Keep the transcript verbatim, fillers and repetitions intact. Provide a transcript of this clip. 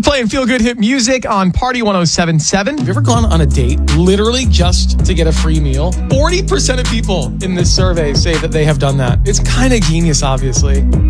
Playing feel good hit music on Party one oh seven point seven. Have you ever gone on a date literally just to get a free meal? forty percent of people in this survey say that they have done that. It's kind of genius, obviously.